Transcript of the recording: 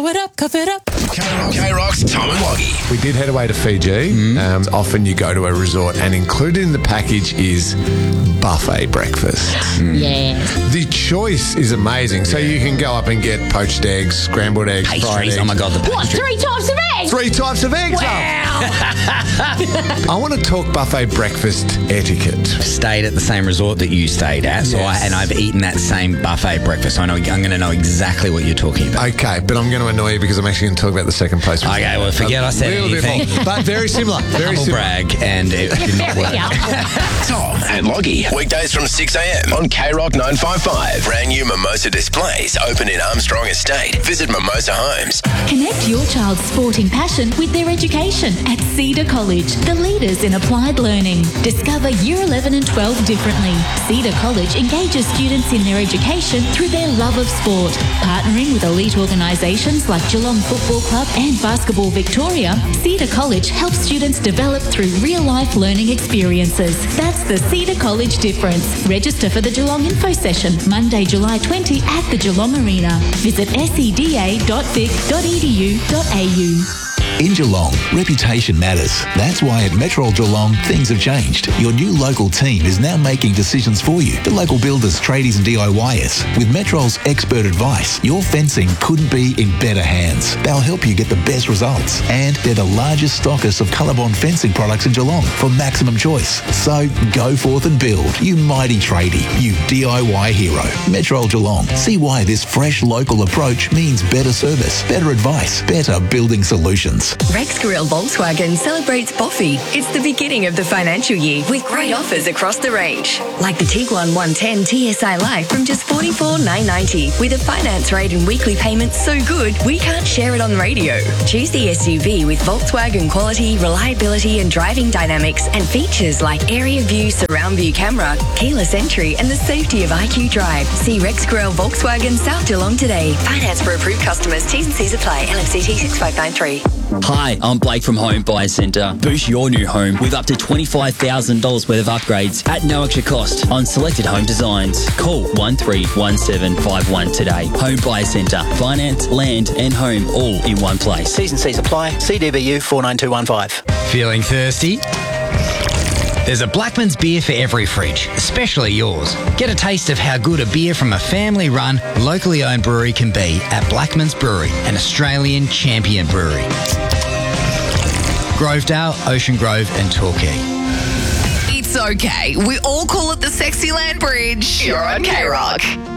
What up? Cuff it up. K-Rock's Tom and Loggy. We did head away to Fiji. Often you go to a resort and included in the package is buffet breakfast. Yeah. The choice is amazing. So you can go up and get poached eggs, scrambled eggs, fried Pastries. eggs. Oh my God, the What? pastry. 3 types of eggs? 3 types of eggs. I want to talk buffet breakfast etiquette. Stayed at the same resort that you stayed at, Yes. I've eaten that same buffet breakfast. So I'm going to know exactly what you're talking about. Okay, but I'm going to annoy you because I'm actually going to talk about the second place. Okay, well, forget I said Little anything. different, but very similar. Very Humble similar. brag, and it did not work. Tom and Loggy. Weekdays from 6 a.m. on K-Rock 955. Brand new Mimosa displays open in Armstrong Estate. Visit Mimosa Homes. Connect your child's sporting passion with their education at Cedar College, the leaders in applied learning. Discover Year 11 and 12 differently. Cedar College engages students in their education through their love of sport. Partnering with elite organisations like Geelong Football Club and Basketball Victoria, Cedar College helps students develop through real-life learning experiences. That's the Cedar College difference. Register for the Geelong Info Session, Monday, July 20 at the Geelong Arena. Visit seda.vic.edu.au. In Geelong, reputation matters. That's why at Metrol Geelong, things have changed. Your new local team is now making decisions for you. The local builders, tradies and DIYers. With Metrol's expert advice, your fencing couldn't be in better hands. They'll help you get the best results. And they're the largest stockers of Colorbond fencing products in Geelong for maximum choice. So go forth and build, you mighty tradie, you DIY hero. Metrol Geelong. See why this fresh local approach means better service, better advice, better building solutions. Rex Grill Volkswagen celebrates Boffy. It's the beginning of the financial year with great offers across the range. Like the Tiguan 110 TSI Life from just $44,990 with a finance rate and weekly payments so good we can't share it on the radio. Choose the SUV with Volkswagen quality, reliability and driving dynamics and features like area view, surround view camera, keyless entry and the safety of IQ Drive. See Rex Grill Volkswagen South Geelong today. Finance for approved customers. T's and C's apply. LMCT 6593. Hi, I'm Blake from Home Buy Centre. Boost your new home with up to $25,000 worth of upgrades at no extra cost on selected home designs. Call 131751 today. Home Buy Centre. Finance, land and home all in one place. T's and C's apply. CDBU 49215. Feeling thirsty? There's a Blackman's beer for every fridge, especially yours. Get a taste of how good a beer from a family-run, locally owned brewery can be at Blackman's Brewery, an Australian champion brewery. Grovedale, Ocean Grove and Torquay. It's okay. We all call it the Sexy Land Bridge. You're on K-Rock.